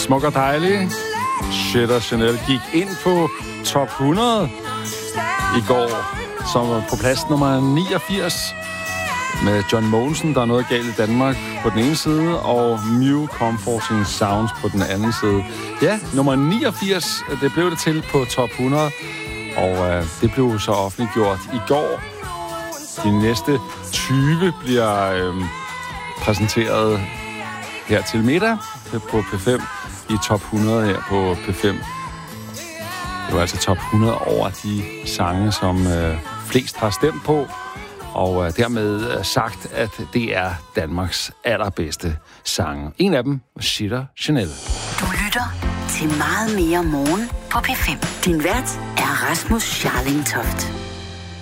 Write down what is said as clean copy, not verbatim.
Smuk og dejlig. Shit og Chanel gik ind på top 100 i går, som var på plads nummer 89 med John Mogensen, der er noget galt i Danmark på den ene side, og Mew Comforting Sounds på den anden side. Ja, nummer 89, det blev det til på top 100, og det blev så offentliggjort i går. De næste 20 bliver præsenteret her til middag på P5 i top 100 her på P5. Det var altså top 100 over de sange, som flest har stemt på, og dermed sagt, at det er Danmarks allerbedste sange. En af dem var Shit og Chanel. Du lytter til Meget mere morgen på P5. Din vært er Rasmus Scharling Toft.